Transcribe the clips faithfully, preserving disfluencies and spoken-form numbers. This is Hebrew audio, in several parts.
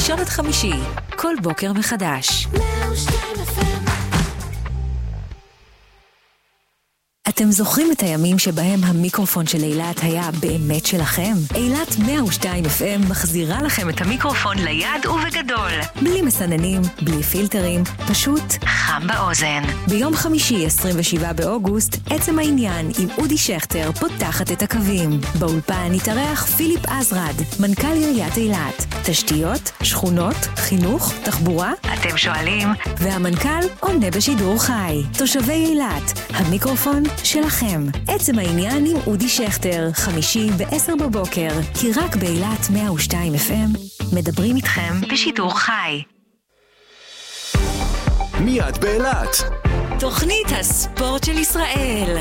ראשון עד חמישי, כל בוקר מחדש. אתם זוכרים את הימים שבהם המיקרופון של אילת היה באמת שלכם? אילת מאה ושתיים אף אם מחזירה לכם את המיקרופון ליד ובגדול. בלי מסננים, בלי פילטרים, פשוט חם באוזן. ביום חמישי עשרים ושבעה באוגוסט, עצם העניין עם אודי שכטר פותחת את הקווים. באולפן התארח פיליפ עזרד, מנכ"ל עיריית אילת. תשתיות, שכונות, חינוך, תחבורה? אתם שואלים? והמנכ"ל עונה בשידור חי. תושבי אילת, המיקרופון שלכם. עצם העניין עם אודי שכטר, חמישי בעשר בבוקר, כי רק באילת מאה ושתיים אף אם מדברים איתכם בשידור חי. מיד באילת. תוכנית הספורט של ישראל.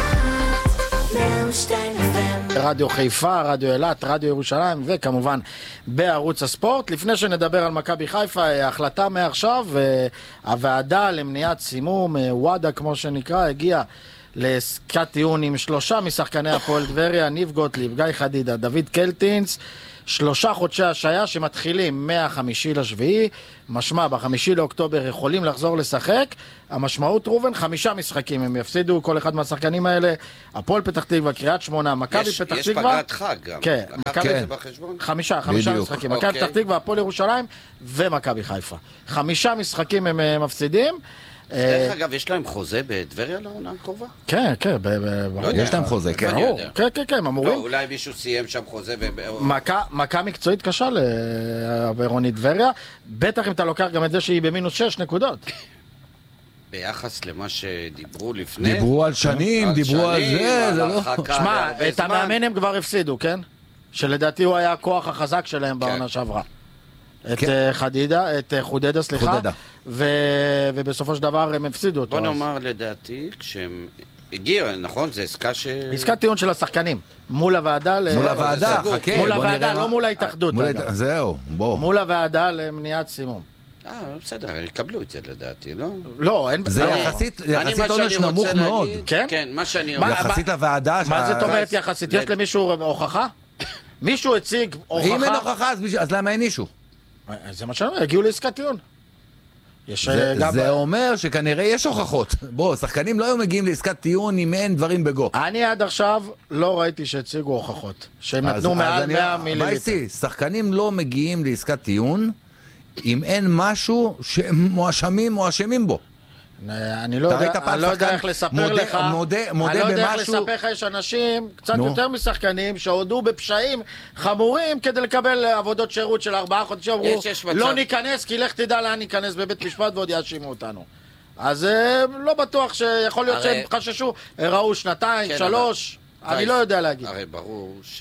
רדיו חיפה, רדיו אילת, רדיו ירושלים וכמובן בערוץ הספורט. לפני שנדבר על מכבי חיפה, החלטה מעכשיו, הוועדה למניעת סימום, וואדה כמו שנקרא, הגיעה לעסקת טיעון עם שלושה משחקני הפועל טבריה, ניב גוטליב, גיא חדידה, דוד קלטינס, שלושה חודשי השעיה שמתחילים מהחמישי לשביעי, משמע בחמישי לאוקטובר יכולים לחזור לשחק. המשמעות רובן, חמישה משחקים הם יפסידו, כל אחד מהשחקנים האלה, הפועל פתח תקווה, קריית שמונה, מכבי פתח תקווה. יש פגרת חג גם. כן, מכבי זה בחשבון? חמישה, חמישה משחקים, מכבי פתח תקווה, הפועל ירושלים ומכבי חיפה. חמישה משחקים הם מפסידים. דרך אגב, יש להם חוזה בטבריה לעונה הקרובה? כן, כן, יש להם חוזה, כן. כן, כן, כן, אמורים. לא, אולי מישהו סיים שם חוזה. מכה מקצועית קשה לעירוני טבריה, בטח אם אתה לוקח גם את זה שהיא במינוס שש נקודות. ביחס למה שדיברו לפני. דיברו על שנים, דיברו על זה, זה לא... שמע, את המאמן הם כבר הפסידו, כן? שלדעתי הוא היה הכוח החזק שלהם בעונה שעברה. את חדידה, את חודדה, סליחה, ובסופו של דבר הם הפסידו אותו. בוא נאמר לדעתי, כשהם הגיעו, נכון? זה עסקה ש... עסקת טיעון של השחקנים, מול הוועדה... מול הוועדה, חכה. מול הוועדה, לא מול ההתאחדות. זהו, בוא. מול הוועדה למניעת סימום. אה, בסדר, יקבלו את זה לדעתי, לא? לא, אין... זה יחסית עונש נמוך מאוד. כן? כן, מה שאני אומר... יחסית לוועדה... מה זאת אומרת יחסית? יש למישהו הוכחה? מישהו הציג הוכחה? אם אין הוכחה, אז למה אין אישו? זה מה שאני אומר, הגיעו לעסקת טיעון. זה אומר שכנראה יש הוכחות. בוא, שחקנים לא היו מגיעים לעסקת טיעון אם אין דברים בגו. אני עד עכשיו לא ראיתי שהציגו הוכחות, שהם נתנו מעל מאה מיליליטר. שחקנים לא מגיעים לעסקת טיעון אם אין משהו שמואשמים מואשמים בו. אני לא יודע איך לספר לך, אני לא יודע איך לספר לך, יש אנשים קצת יותר משחקנים שהודו בפשעים חמורים כדי לקבל עבודות שירות של ארבעה חודשים, אמרו לא ניכנס כי לך תדע לאן ניכנס בבית משפט ועוד יאשימו אותנו. אז לא בטוח שיכול להיות שהם חששו, ראו שנתיים, שלוש, אני לא יודע להגיד. הרי ברור ש...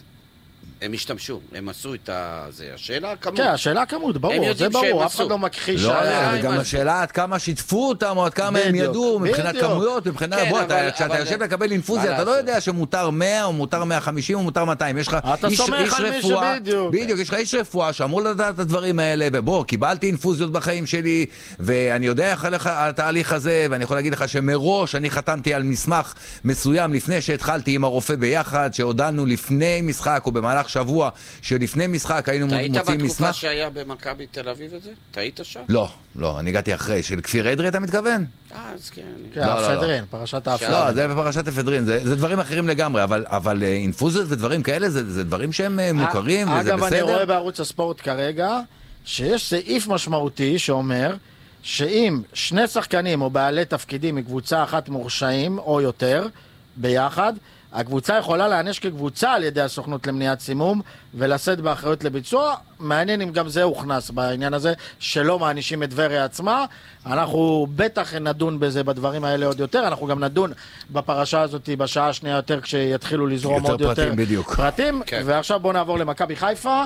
הם השתמשו, הם עשו את זה, השאלה הכמות. כן, השאלה הכמות, ברור, זה ברור, אף אחד לא מכחיש. לא, גם השאלה עד כמה שיתפו אותם, או עד כמה הם ידעו, מבחינת כמויות, מבחינת... בוא, כשאתה יושב לקבל אינפוזיה, אתה לא יודע שמותר מאה, או מותר מאה וחמישים, או מותר מאתיים. יש לך איש רפואה, בדיוק, יש לך איש רפואה שאמור לדעת את הדברים האלה, ובוא, קיבלתי אינפוזיות בחיים שלי, ואני יודע איך התהליך הזה, ואני יכול להגיד לך שמראש אני חתמתי על מסמך מסוים לפני שהתחלתי עם הרופא ביחד, שהודענו לפני משחק או במהלך שבוע שלפני משחק היינו מוצאים מסמך. היית בתקופה שהיה במכבי תל אביב את זה? היית שם? לא, לא, אני הגעתי אחרי. של כפיר אדרי אתה מתכוון? אה, אז כן. כן, אפדרין, פרשת האפדרין. לא, זה בפרשת אפדרין, זה דברים אחרים לגמרי, אבל אינפוזיות ודברים כאלה זה דברים שהם מוכרים וזה בסדר. אגב, אני רואה בערוץ הספורט כרגע שיש סעיף משמעותי שאומר שאם שני שחקנים או בעלי תפקידים מקבוצה אחת מורשעים או יותר ביחד, הקבוצה יכולה להענש כקבוצה על ידי הסוכנות למניעת סימום ולשאת באחריות לביצוע. מעניין אם גם זה הוכנס בעניין הזה שלא מענישים את טבריה עצמה. אנחנו בטח נדון בזה בדברים האלה עוד יותר, אנחנו גם נדון בפרשה הזאת בשעה השנייה יותר כשיתחילו לזרום עוד יותר פרטים, בדיוק. פרטים. כן. ועכשיו בוא נעבור למכבי חיפה.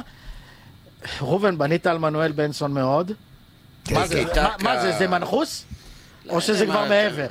רובן, בנית על מנואל בנסון מאוד. כן, מה, זה, מה, מה זה, זה מנחוס? או שזה כבר מעבר?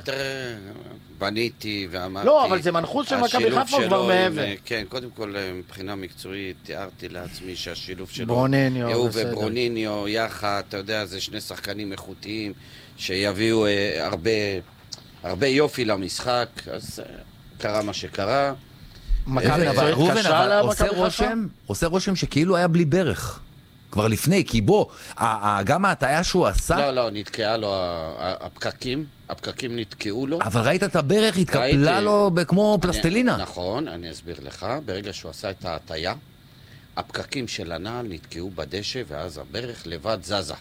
בניתי ואמרתי... לא, אבל זה מנחוס של מכבי חיפה כבר מעבר. כן, קודם כל מבחינה מקצועית תיארתי לעצמי שהשילוב שלו... ברוניניו, הוא וברוניניו יחד, אתה יודע, זה שני שחקנים איכותיים שיביאו הרבה, הרבה יופי למשחק, אז קרה מה שקרה. מכבי מקצועית קשה למכבי חיפה? עושה רושם שכאילו היה בלי ברך. כבר לפני, כי בוא, גם ההטעיה שהוא עשה... לא, לא, נתקעה לו הפקקים, הפקקים נתקעו לו. אבל ראית את הברך, התקפלה לו כמו פלסטלינה. נכון, אני אסביר לך, ברגע שהוא עשה את ההטעיה, הפקקים של הנעל נתקעו בדשא, ואז הברך לבד זזה.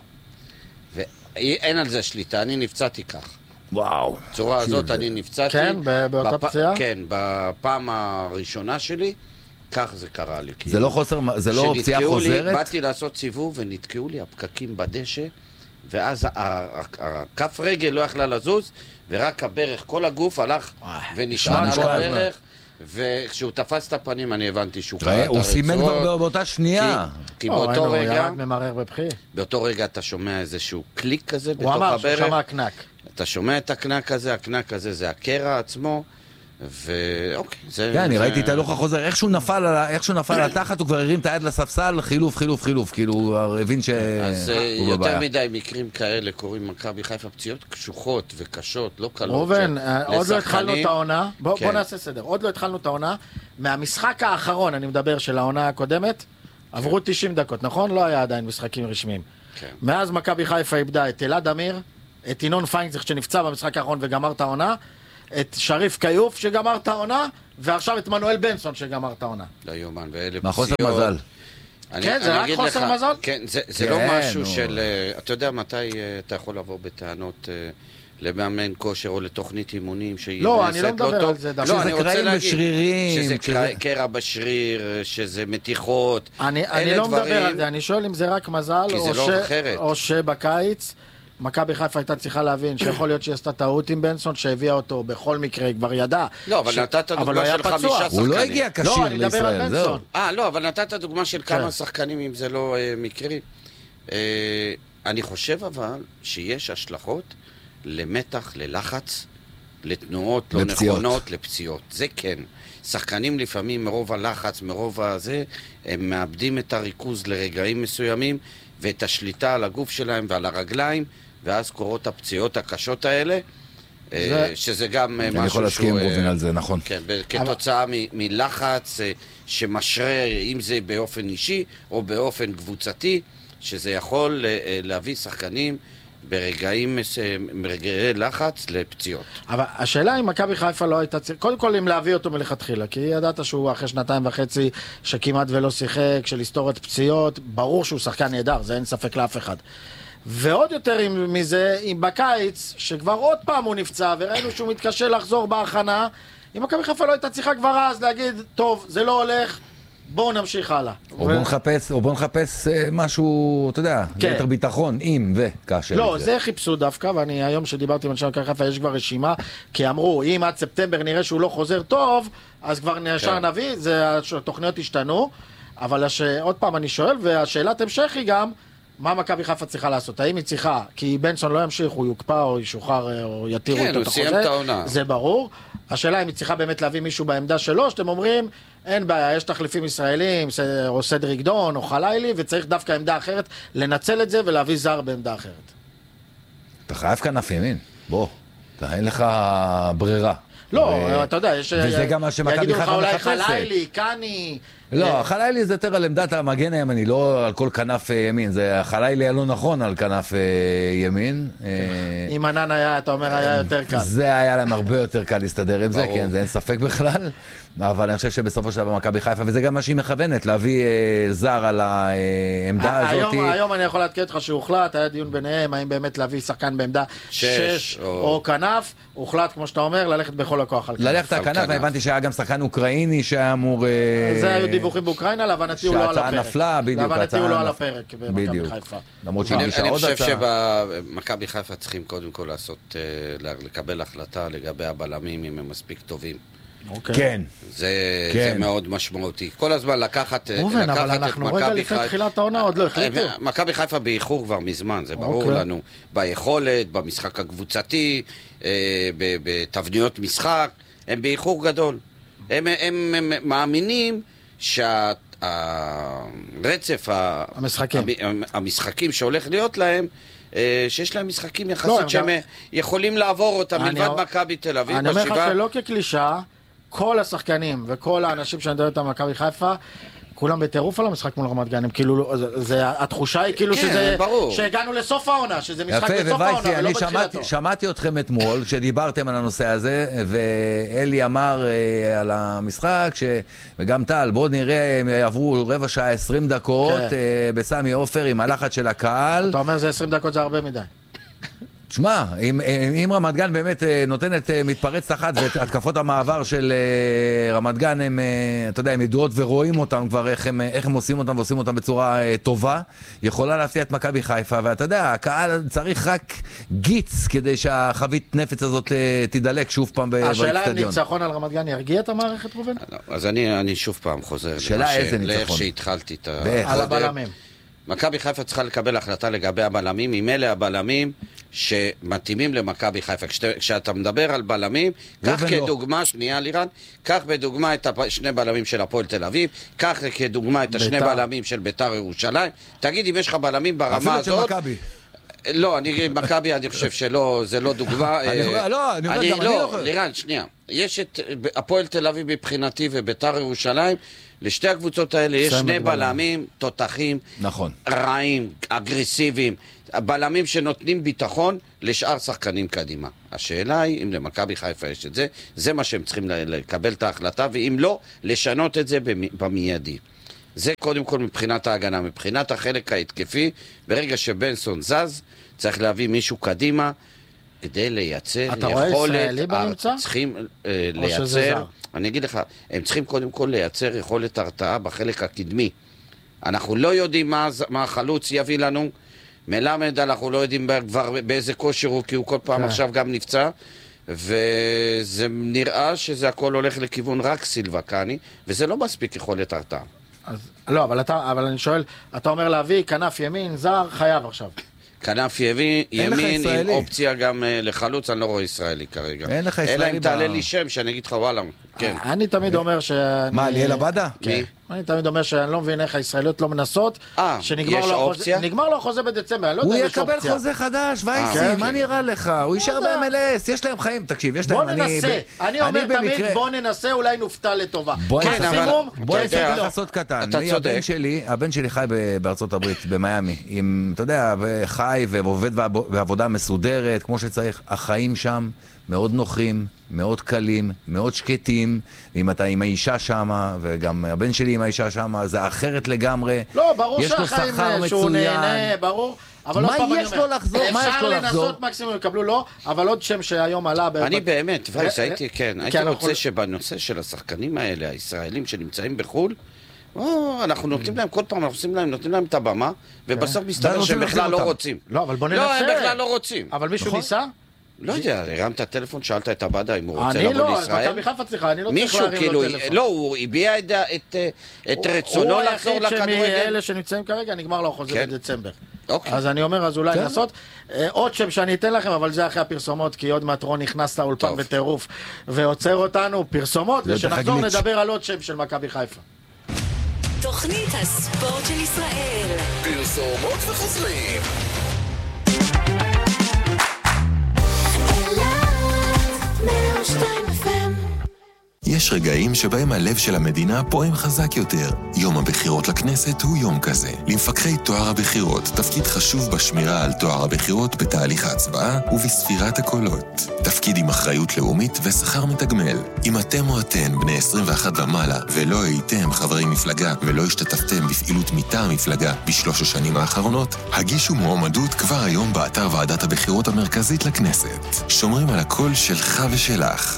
ואין על זה שליטה, אני נפצעתי כך. וואו. בצורה הזאת אני נפצעתי. כן, באותה פציעה? כן, בפעם הראשונה שלי, כך זה קרה לי. זה לא חוסר, זה לא פציעה חוזרת? באתי לעשות סיבוב ונתקעו לי הפקקים בדשא, ואז הכף רגל לא יכלה לזוז, ורק הברך, כל הגוף הלך ונשען על הברך, וכשהוא תפס את הפנים אני הבנתי שהוא קרא את הרצועות. הוא סימן כבר באותה שנייה. כי באותו רגע, ממרר בבכי. באותו רגע אתה שומע איזשהו קליק כזה בתוך הברך. הברך. הוא אמר שהוא שמע קנק. אתה שומע את הקנק הזה, הקנק הזה זה הקרע עצמו, ואוקיי, זה... כן, אני ראיתי את הלוך החוזר, איך שהוא נפל על התחת, הוא כבר הרים את היד לספסל, חילוף, חילוף, חילוף, כאילו הוא הבין שהוא בבעיה. אז יותר מדי מקרים כאלה קוראים מכבי חיפה, פציעות קשוחות וקשות, לא קלות. ראובן, עוד לא התחלנו את העונה, בוא נעשה סדר, עוד לא התחלנו את העונה, מהמשחק האחרון, אני מדבר, של העונה הקודמת, עברו תשעים דקות, נכון? לא היה עדיין משחקים רשמיים. מאז מכבי חיפה איבדה את אלעד אמיר, את ינון פיינצח שנפצע במשחק האחרון וגמר את העונה, את שריף קיוף שגמר את העונה, ועכשיו את מנואל בנסון שגמר את העונה. לא יומן, ואלה פציעות. מהחוסר מזל. כן, זה רק חוסר מזל? כן, זה לא משהו של... אתה יודע מתי אתה יכול לבוא בטענות למאמן כושר או לתוכנית אימונים שהיא... לא, אני לא מדבר על זה. שזה קרעים בשרירים. שזה קרע בשריר, שזה מתיחות. אני לא מדבר על זה, אני שואל אם זה רק מזל, או שבקיץ מכבי חיפה הייתה צריכה להבין שיכול להיות שהיא עשתה טעות עם בנסון, שהביאה אותו בכל מקרה, כבר ידע. לא, אבל נתת דוגמה של חמישה שחקנים. הוא לא הגיע קשיר לישראל, זהו. אה, לא, אבל נתת דוגמה של כמה שחקנים, אם זה לא מקרי. אני חושב אבל שיש השלכות למתח, ללחץ, לתנועות לא נכונות, לפציעות. זה כן. שחקנים לפעמים מרוב הלחץ, מרוב הזה, הם מאבדים את הריכוז לרגעים מסוימים, ואת השליטה על הגוף שלהם ועל הרגליים, ואז קורות הפציעות הקשות האלה, שזה גם משהו שהוא... אני יכול להסכים רובין על זה, נכון. כן, כתוצאה מלחץ שמשרה, אם זה באופן אישי או באופן קבוצתי, שזה יכול להביא שחקנים ברגעים, ברגעי לחץ לפציעות. אבל השאלה אם מכבי חיפה לא הייתה... קודם כל אם להביא אותו מלכתחילה, כי ידעת שהוא אחרי שנתיים וחצי שכמעט ולא שיחק, של היסטוריית פציעות, ברור שהוא שחקן נהדר, זה אין ספק לאף אחד. ועוד יותר מזה, אם בקיץ, שכבר עוד פעם הוא נפצע, וראינו שהוא מתקשה לחזור בהכנה, אם מכבי חיפה לא הייתה צריכה כבר אז להגיד, טוב, זה לא הולך, בואו נמשיך הלאה. או בואו נחפש, או בואו נחפש משהו, אתה יודע, יותר ביטחון, אם וכאשר. לא, זה חיפשו דווקא, ואני היום שדיברתי עם אנשי מכבי חיפה, יש כבר רשימה, כי אמרו, אם עד ספטמבר נראה שהוא לא חוזר טוב, אז כבר נשאר נביא, התוכניות השתנו, אבל עוד פעם אני שואל, והשאלת המשך היא גם, מה מכבי חיפה צריכה לעשות? האם היא צריכה, כי בנסון לא ימשיך, הוא יוקפא או ישוחרר או יתירו כן, אותו את החוזה, זה ברור. השאלה אם היא צריכה באמת להביא מישהו בעמדה שלו, שאתם אומרים, אין בעיה, יש תחליפים ישראלים, או סדריק דון, או חלילי, וצריך דווקא עמדה אחרת, לנצל את זה ולהביא זר בעמדה אחרת. אתה חייב כנף ימין, בוא, אין לך ברירה. לא, אתה יודע, יש... וזה גם מה שמכבי חיפה מחפשת. יגידו לך אולי חלילי, קני... לא, חלילי זה יותר על עמדת המגן הימני, לא על כל כנף ימין. זה חלילי היה לא נכון על כנף ימין. אם ענן היה, אתה אומר, היה יותר קל. זה היה להם הרבה יותר קל להסתדר עם זה, כן, זה אין ספק בכלל. אבל אני חושב שבסופו של דבר מכבי חיפה, וזה גם מה שהיא מכוונת, להביא זר על העמדה הזאת. היום אני יכול להתקד אותך שהוחלט, היה דיון ביניהם, האם באמת להביא שחקן בעמדה שש או כנף, הוחלט, כמו שאתה אומר, ללכת בכל הכוח על כנף. ללכת על כנף, והבנתי שהיה גם שחקן אוקראיני שהיה אמור... זה היו דיווחים באוקראינה, להבנתי הוא לא על הפרק. נפלה, בדיוק. להבנתי הוא לא על הפרק במכבי חיפה. למרות שהגישה עוד הצעה. אני חושב שבמכבי חיפה צריכים קודם כל לעשות, לקבל החלטה לגבי הבלמים אם הם מספיק טובים. כן. זה מאוד משמעותי. כל הזמן לקחת את מכבי חיפה. אבל אנחנו רגע לפני תחילת העונה עוד לא החליטו. מכבי חיפה באיחור כבר מזמן, זה ברור לנו. ביכולת, במשחק הקבוצתי, בתבניות משחק, הם באיחור גדול. הם מאמינים שהרצף המשחקים שהולך להיות להם, שיש להם משחקים יחסית שהם יכולים לעבור אותם מלבד מכבי תל אביב. אני אומר לך שלא כקלישה, כל השחקנים וכל האנשים שאני מדבר איתם מכבי חיפה, כולם בטירוף על המשחק מול רמת גן, כאילו, התחושה היא כאילו שזה, שהגענו לסוף העונה, שזה משחק בסוף העונה, ולא בתחילתו. שמעתי אתכם אתמול, שדיברתם על הנושא הזה, ואלי אמר על המשחק, וגם טל, בואו נראה, הם יעברו רבע שעה, עשרים דקות, בסמי עופר, עם הלחץ של הקהל. אתה אומר, זה עשרים דקות, זה הרבה מדי. תשמע, אם, אם רמת גן באמת נותנת מתפרץ אחת ואת התקפות המעבר של רמת גן, הם, אתה יודע, הם ידועות ורואים אותם כבר איך הם, איך הם עושים אותם ועושים אותם בצורה טובה, יכולה להפתיע את מכבי חיפה, ואתה יודע, הקהל צריך רק גיץ כדי שהחבית נפץ הזאת תדלק שוב פעם באצטדיון. השאלה אם ניצחון על רמת גן ירגיע את המערכת, רובן? אז אני, אני שוב פעם חוזר לאיך שהתחלתי את ה... על הבלמים. מכבי חיפה צריכה לקבל החלטה לגבי הבלמים, עם אלה הבלמים שמתאימים למכבי חיפה. כשאתה מדבר על בלמים, קח כדוגמה, שנייה לירן, קח בדוגמה את שני בלמים של הפועל תל אביב, קח כדוגמה את השני בלמים של ביתר ירושלים, תגיד אם יש לך בלמים ברמה הזאת. לא, אני מכבי, אני חושב שלא, זה לא דוגמה. לא, אני אומר גם אני לא. לירן, שנייה, יש את הפועל תל אביב מבחינתי וביתר ירושלים, לשתי הקבוצות האלה יש שני בלמים, תותחים, נכון. רעים, אגרסיביים, בלמים שנותנים ביטחון לשאר שחקנים קדימה. השאלה היא אם למכבי חיפה יש את זה, זה מה שהם צריכים לקבל את ההחלטה, ואם לא, לשנות את זה במיידי. זה קודם כל מבחינת ההגנה. מבחינת החלק ההתקפי, ברגע שבנסון זז, צריך להביא מישהו קדימה, כדי לייצר יכולת... אתה רואה ישראלי בנמצא? צריכים אה, לייצר... אני אגיד לך, הם צריכים קודם כל לייצר יכולת הרתעה בחלק הקדמי. אנחנו לא יודעים מה, מה החלוץ יביא לנו. מלמד, אנחנו לא יודעים כבר באיזה כושר הוא, כי הוא כל פעם עכשיו גם נפצע. וזה נראה שזה הכל הולך לכיוון רק סילבקני, וזה לא מספיק יכולת הרתעה. אז, לא, אבל, אתה, אבל אני שואל, אתה אומר להביא כנף ימין, זר, חייב עכשיו. כנף ימין, ימין עם אופציה גם לחלוץ, אני לא רואה ישראלי כרגע. אין לך ישראלי. אלא אם תעלה לי שם שאני אגיד לך וואלה, כן. אני תמיד אומר ש... מה, ליאל עבדה? מי? אני תמיד אומר שאני לא מבין איך הישראליות לא מנסות. אה, יש אופציה? נגמר לו החוזה בדצמבר, אני לא יודע אם יש אופציה. הוא יקבל חוזה חדש, וייסי, מה נראה לך? הוא יישאר ב-אם אל אס, יש להם חיים, תקשיב, יש להם... בוא ננסה, אני אומר תמיד בוא ננסה, אולי נופתע לטובה. כן, אבל... בוא ננסה לעשות קטן. הבן שלי חי בארצות הברית, במיימי, עם, אתה יודע, חי ועובד בעבודה מסודרת, כמו שצריך, החיים שם מאוד נוחים, מאוד קלים, מאוד שקטים, ואם אתה עם האישה שמה, וגם הבן שלי עם האישה שמה, זה אחרת לגמרי. לא, ברור שהחיים שהוא נהנה, ברור. מה יש לו לחזור? אפשר לנסות מקסימום יקבלו לו, אבל עוד שם שהיום עלה... אני באמת, וייס, הייתי, כן, הייתי רוצה שבנושא של השחקנים האלה, הישראלים שנמצאים בחול, אנחנו נותנים להם, כל פעם אנחנו עושים להם, נותנים להם את הבמה, ובסוף מסתבר שהם בכלל לא רוצים. לא, אבל בוא ננסה. לא, הם בכלל לא רוצים. אבל מישהו ניסה? לא יודע, הרמת הטלפון, שאלת את עבדה אם הוא רוצה לבוא לישראל. אני לא, מכבי חיפה, אני לא צריך להרים לו טלפון. לא, הוא הביע את רצונו לחזור לכדורגל. הוא היחיד שמאלה שנמצאים כרגע, נגמר לו החוזה בדצמבר. אז אני אומר, אז אולי לעשות. עוד שם שאני אתן לכם, אבל זה אחרי הפרסומות, כי עוד מעט רון נכנס לאולפן בטירוף, ועוצר אותנו פרסומות, ושנחזור נדבר על עוד שם של מכבי חיפה. תוכנית הספורט של ישראל. פרסומות וחוזרים. יש רגעים שבהם הלב של המדינה פועם חזק יותר. יום הבחירות לכנסת הוא יום כזה. למפקחי תואר הבחירות תפקיד חשוב בשמירה על תואר הבחירות בתהליך ההצבעה ובספירת הקולות. תפקיד עם אחריות לאומית ושכר מתגמל. אם אתם או אתן בני עשרים ואחת ומעלה ולא הייתם חברי מפלגה ולא השתתפתם בפעילות מטעם המפלגה בשלוש השנים האחרונות, הגישו מועמדות כבר היום באתר ועדת הבחירות המרכזית לכנסת. שומרים על הקול שלך ושלך.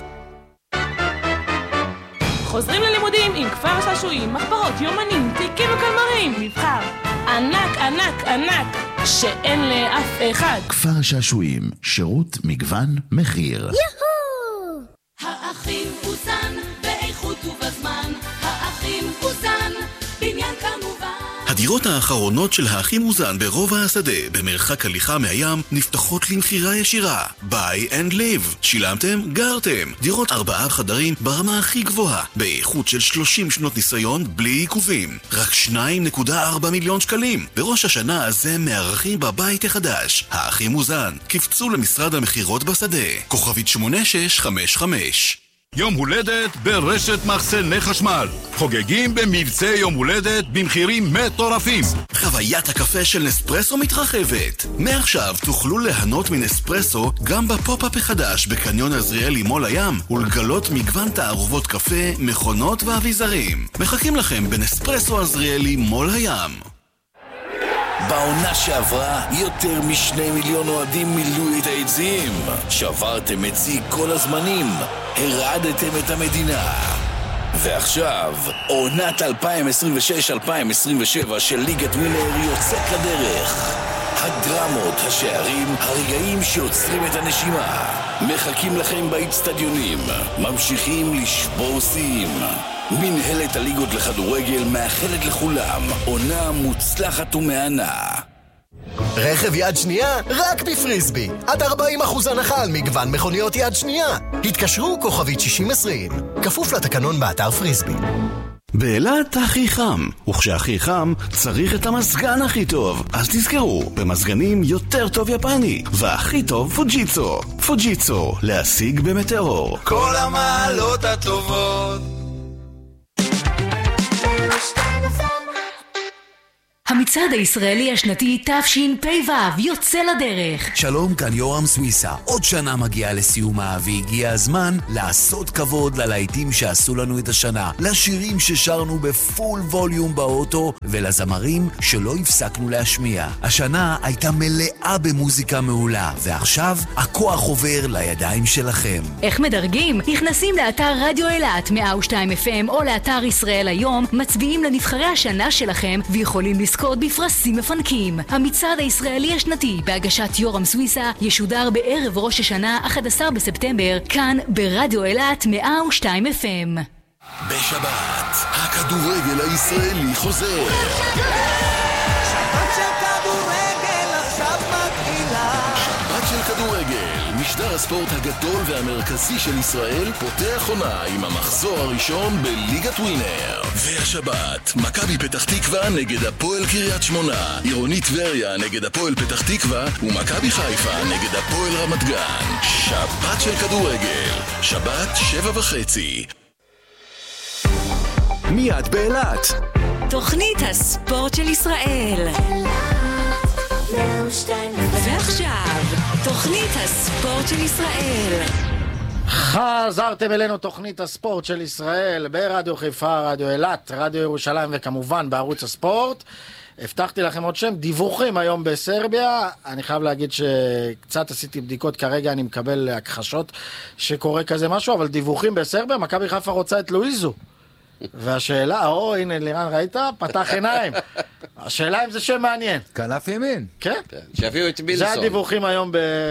חוזרים ללימודים עם כפר שעשועים, מחברות, יומנים, תיקים וקלמרים, מבחר ענק, ענק, ענק, שאין לאף אחד. כפר שעשועים, שירות, מגוון, מחיר. יהו! האחים פוזן, באיכות ובזמן, האחים פוזן, בניין כמובן. הדירות האחרונות של האחים מוזן ברובע השדה, במרחק הליכה מהים, נפתחות למחירה ישירה. Buy and live. שילמתם? גרתם. דירות ארבעה חדרים ברמה הכי גבוהה, באיכות של שלושים שנות ניסיון בלי עיכובים. רק שניים נקודה ארבע מיליון שקלים. בראש השנה הזה מארחים בבית החדש. האחים מוזן. קפצו למשרד המחירות בשדה. כוכבית שמונה שש חמש חמש. יום הולדת ברשת מחסני חשמל. חוגגים במבצע יום הולדת במחירים מטורפים. חוויית הקפה של נספרסו מתרחבת. מעכשיו תוכלו ליהנות מנספרסו גם בפופ-אפ החדש בקניון עזריאלי מול הים, ולגלות מגוון תערובות קפה, מכונות ואביזרים. מחכים לכם בנספרסו עזריאלי מול הים. בעונה שעברה יותר משני מיליון אוהדים מילאו את העצים. שברתם את שיא כל הזמנים, הרעדתם את המדינה. ועכשיו, עונת אלפיים עשרים ושש אלפיים עשרים ושבע של ליגת ווינר יוצאת לדרך. הדרמות, השערים, הרגעים שיוצרים את הנשימה. מחכים לכם באצטדיונים, ממשיכים לשבור שיאים. מנהלת הליגות לכדורגל מאחלת לכולם עונה מוצלחת ומענה. רכב יד שנייה רק בפריסבי, עד ארבעים אחוז הנחה על מגוון מכוניות יד שנייה. התקשרו כוכבית שישים עשרים, כפוף לתקנון באתר פריסבי. באילת הכי חם, וכשהכי חם צריך את המזגן הכי טוב. אז תזכרו, במזגנים יותר טוב יפני, והכי טוב פוג'יצו. פוג'יצו, להשיג במטאור. כל המעלות הטובות. המצעד הישראלי השנתי תשפ"ו יוצא לדרך. שלום, כאן יורם סוויסה. עוד שנה מגיעה לסיומה והגיע הזמן לעשות כבוד ללהיטים שעשו לנו את השנה, לשירים ששרנו בפול ווליום באוטו ולזמרים שלא הפסקנו להשמיע. השנה הייתה מלאה במוזיקה מעולה, ועכשיו הכוח עובר לידיים שלכם. איך מדרגים? נכנסים לאתר רדיו אילת מאה ושתיים אף אם או לאתר ישראל היום, מצביעים לנבחרי השנה שלכם ויכולים לזכות בפרסים מפנקים. המצעד הישראלי השנתי בהגשת יורם סוויסה ישודר בערב ראש השנה אחד עשר בספטמבר כאן ברדיו אילת מאה ושתיים אף אם. בשבת הכדורגל הישראלי חוזר. שבת של כדורגל עכשיו מתחילה. שבת של כדורגל, משדר הספורט הגדול והמרכזי של ישראל, פותח עונה עם המחזור הראשון בליגת ווינר. והשבת, מכבי פתח תקווה נגד הפועל קריית שמונה, עירוני טבריה נגד הפועל פתח תקווה, ומכבי חיפה נגד הפועל רמת גן. שבת של כדורגל, שבת שבע וחצי. מיד באילת. תוכנית הספורט של ישראל. ועכשיו, תוכנית הספורט של ישראל. חזרתם אלינו, תוכנית הספורט של ישראל ברדיו חיפה, רדיו אילת, רדיו ירושלים וכמובן בערוץ הספורט. הבטחתי לכם עוד שם, דיווחים היום בסרביה. אני חייב להגיד שקצת עשיתי בדיקות, כרגע אני מקבל הכחשות שקורה כזה משהו, אבל דיווחים בסרביה, מכבי חיפה רוצה את לואיזו. והשאלה, או הנה לירן ראית? פתח עיניים. השאלה אם זה שם מעניין. כנף ימין. כן. שיביאו את מילסון. זה הדיווחים היום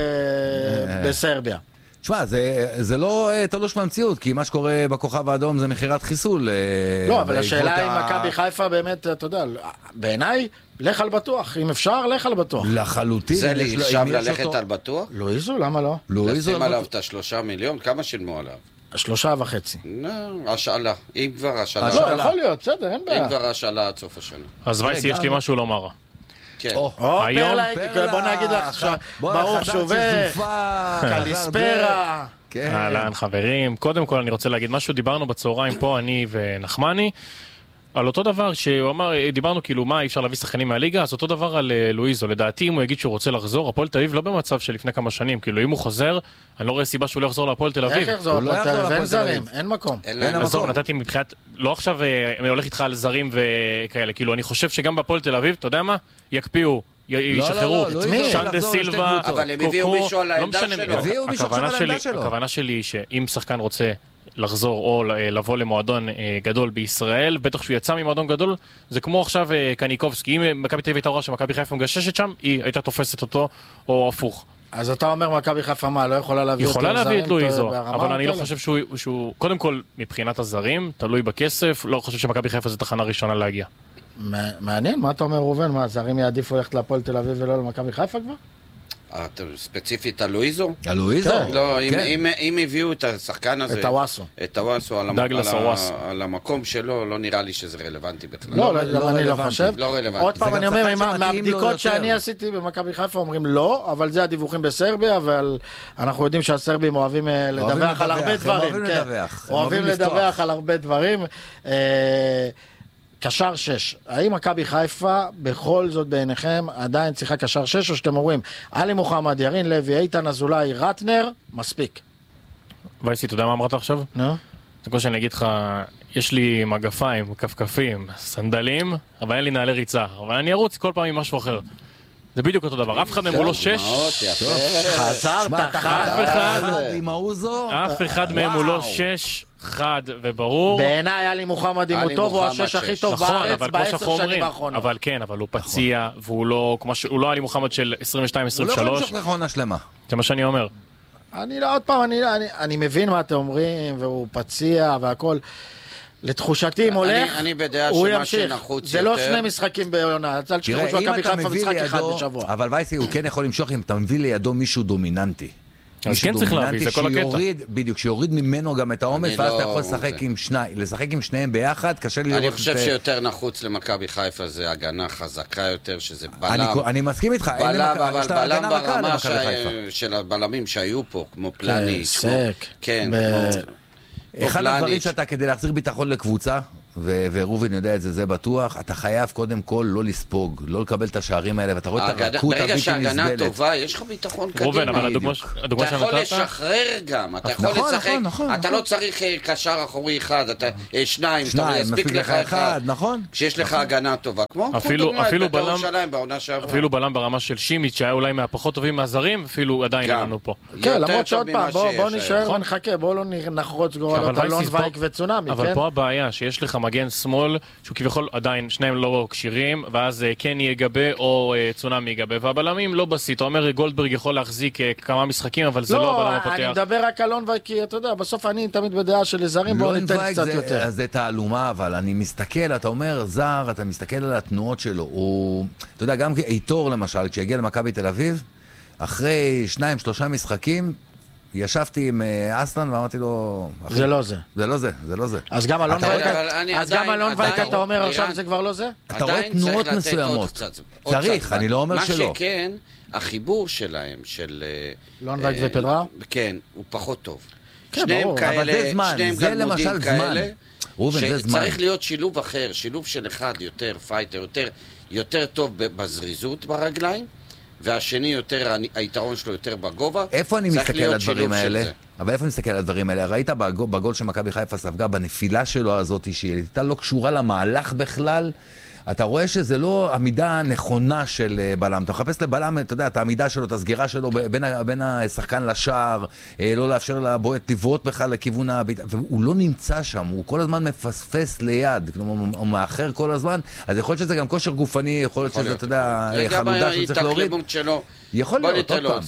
בסרביה. תשמע, זה, זה לא uh, תלוש מהמציאות, כי מה שקורה בכוכב האדום זה מחירת חיסול. Uh, לא, אבל השאלה אם מכבי חיפה באמת, אתה יודע, בעיניי, לך על בטוח. אם אפשר, לך על בטוח. לחלוטין. זה עכשיו ללכת אותו... על בטוח? לואיזו, למה לא? לואיזו לשים עליו את השלושה מיליון, כמה שילמו עליו? שלושה וחצי. לא, השאלה. אם כבר השאלה. לא, יכול להיות, בסדר, אין בעיה. אם כבר השאלה עד סוף השנה. אז וייסי, יש לי משהו לומר. כן. או, פרלה, בוא נגיד לך, ברוך שובך, קליספרה. אהלן חברים, קודם כל אני רוצה להגיד משהו, דיברנו בצהריים פה, אני ונחמני, על אותו דבר שהוא אמר, דיברנו כאילו מה, אי אפשר להביא שחקנים מהליגה, אז אותו דבר על לואיזו, לדעתי אם הוא יגיד שהוא רוצה לחזור, הפועל תל אביב לא במצב של לפני כמה שנים, כאילו אם הוא חוזר, אני לא רואה סיבה שהוא לא יחזור להפועל תל אביב. איך יחזור? אין זרים, אין מקום. עזוב, נתתי מבחינת, לא עכשיו אני הולך איתך על זרים וכאלה, כאילו אני חושב שגם בהפועל תל אביב, אתה יודע מה? יקפיאו, ישחררו, שאן דה סילבה, אבל הם הביאו מישהו על העמדה שלו. הכוונה שלי שאם שחקן רוצה לחזור או לבוא למועדון גדול בישראל, בטח שהוא יצא ממועדון גדול, זה כמו עכשיו קניקובסקי, אם מכבי תל אביב הייתה רואה שמכבי חיפה מגששת שם, היא הייתה תופסת אותו, או הפוך. אז אתה אומר מכבי חיפה מה, לא יכולה להביא יותר זרים? יכולה להביא את לואיזו, אבל אני לא חושב שהוא, קודם כל, מבחינת הזרים, תלוי בכסף, לא חושב שמכבי חיפה זה תחנה ראשונה להגיע. מעניין, מה אתה אומר ראובן? מה, הזרים יעדיפו ללכת להפועל תל אביב ולא למכבי חיפה כבר? ספציפית הלואיזו? הלואיזו? לא, אם הביאו את השחקן הזה, את הוואסו. את הוואסו על המקום שלו, לא נראה לי שזה רלוונטי בכלל. לא, אני לא חושב. לא רלוונטי. עוד פעם אני אומר, מהבדיקות שאני עשיתי במכבי חיפה אומרים לא, אבל זה הדיווחים בסרביה, אבל אנחנו יודעים שהסרבים אוהבים לדווח על הרבה דברים. אוהבים לדווח על הרבה דברים. קשר שש, האם מכבי חיפה בכל זאת בעיניכם עדיין צריכה קשר שש, או שאתם אומרים עלי מוחמד, ירין לוי, איתן אזולאי, רטנר, מספיק? וייסי, אתה יודע מה אמרת עכשיו? נו? זה כמו שאני אגיד לך, יש לי מגפיים, כפכפים, סנדלים, אבל אין לי נעלי ריצה, אבל אני ארוץ כל פעם עם משהו אחר. זה בדיוק אותו דבר, אף אחד מהם הוא לא שש. חזרת, אף אחד מהם הוא לא שש, חד וברור. בעיניי היה לי מוחמד אם הוא טוב, הוא השש הכי טוב בארץ בעשר שנים האחרונות. אבל כן, אבל הוא פציע, והוא לא, הוא לא היה לי מוחמד של עשרים ושתיים עשרים ושלוש. הוא לא יכול למשוך לך עונה שלמה. זה מה שאני אומר. אני לא, עוד פעם, אני מבין מה אתם אומרים, והוא פציע והכל. לתחושתי אם הולך, הוא ימשיך. זה לא שני משחקים בעונה, אז אל תשכחו שמכבי חיפה משחק אחד בשבוע. אבל וייסי, הוא כן יכול למשוך אם אתה מביא לידו מישהו דומיננטי. אז כן צריך להביא, זה כל הקטע. בדיוק, שיוריד ממנו גם את העומס, ואז אתה יכול לשחק עם שניים, לשחק עם שניהם ביחד, קשה לראות... אני חושב שיותר נחוץ למכבי חיפה זה הגנה חזקה יותר, שזה בלם. אני מסכים איתך, בלם, אבל בלם ברמה של הבלמים שהיו פה, כמו פלניץ', סק, כן, אחד הדברים שאתה כדי להחזיר ביטחון לקבוצה, ורובין יודע את זה, זה בטוח, אתה חייב קודם כל לא לספוג, לא לקבל את השערים האלה, ואתה רואה את הרכות הבלתי נסבלת. ברגע שהגנה טובה, יש לך ביטחון קדימה. רובין, אבל הדוגמה אתה יכול לשחרר גם, אתה יכול לשחק, אתה לא צריך קשר אחורי אחד, שניים, שניים, מספיק לך אחד, נכון? כשיש לך הגנה טובה, כמו אפילו בלם ברמה של שימיץ' שהיה אולי מהפחות טובים מהזרים, אפילו עדיין לנו פה. כן, למרות שעוד פעם, בוא נשאר ונחכה, בוא לא נחרוץ גורלות אלון וייק וצונאמי, אבל פה הבעיה שיש לך מגן שמאל, שהוא כביכול עדיין שניהם לא קשירים, ואז כן יגבה או צונאמי יגבה, והבלמים לא בסית. אתה אומר גולדברג יכול להחזיק כמה משחקים, אבל זה לא הבלם הפותח. לא, אני מדבר רק על אלון וייק, כי אתה יודע, בסוף אני תמיד בדעה של זרים, בואו ניתן קצת יותר. זה תעלומה, אבל אני מסתכל, אתה אומר זר, אתה מסתכל על התנועות שלו, הוא, אתה יודע, גם איתור למשל, כשהגיע למכבי תל אביב, אחרי שניים, שלושה משחקים, ישבתי עם אסלן ואמרתי לו... זה לא זה. זה לא זה, זה לא זה. אז גם אלון וייק אתה אומר עכשיו זה כבר לא זה? אתה רואה תנועות מסוימות. צריך, אני לא אומר שלא. מה שכן, החיבור שלהם, של... אלון וייק ופדרה? כן, הוא פחות טוב. שניהם כאלה, שניהם גלמודים כאלה, שצריך להיות שילוב אחר, שילוב של אחד יותר פייטר, יותר טוב בזריזות ברגליים, והשני יותר, היתרון שלו יותר בגובה. איפה אני מסתכל על הדברים האלה? אבל איפה אני מסתכל על הדברים האלה? ראית בגול שמכבי חיפה ספגה, בנפילה שלו הזאת, שהיא הייתה לא קשורה למהלך בכלל, אתה רואה שזה לא עמידה הנכונה של בלם. אתה מחפש לבלם, אתה יודע, את העמידה שלו, את הסגירה שלו בין, בין השחקן לשער, לא לאפשר לבועט לבעוט בכלל לכיוון הבית, והוא לא נמצא שם, הוא כל הזמן מפספס ליד, כלומר, הוא מאחר כל הזמן, אז יכול להיות שזה גם כושר גופני, יכול להיות שזה, אתה יודע, חלודה שהוא צריך להוריד. יכול להיות, עוד פעם.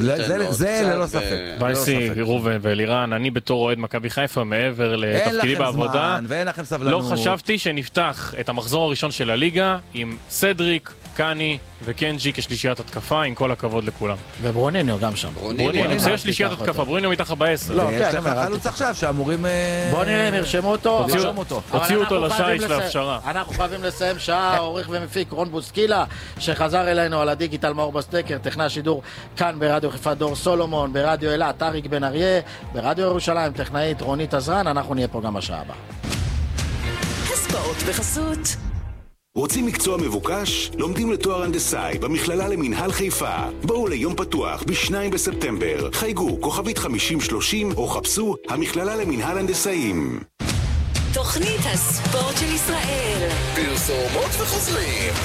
זה ללא ספק. וייסי, ראובן ואלירן, אני בתור אוהד מכבי חיפה, מעבר לתפקידי בעבודה, לא חשבתי שנפתח את המחזור הראשון של הליגה עם סדריק, קני וקנג'י כשלישיית התקפה, עם כל הכבוד לכולם. וברוניניו גם שם. ברוניניו, זה שלישיית התקפה, ברוניניו מתחת בעשר. לא, יש לך חלוץ עכשיו שאמורים... בוא נראה, נרשמו אותו. הוציאו אותו לשייץ להפשרה. אנחנו חייבים לסיים שעה, עורך ומפיק רון בוסקילה, שחזר אלינו על הדיגיטל מאור בסטקר, טכנאי השידור כאן ברדיו חיפה דור סולומון, ברדיו אילת אריק בן אריה, ברדיו ירושלים טכנאית רונית עזרן, אנחנו נהיה פה גם בשעה הבאה. הספורט בחסות. רוצים מקצוע מבוקש? לומדים לתואר הנדסאי במכללה למינהל חיפה. בואו ליום פתוח בשניים בספטמבר. חייגו כוכבית חמישים שלושים או חפשו המכללה למינהל הנדסאים. תוכנית הספורט של ישראל. פרסומות וחוזרים.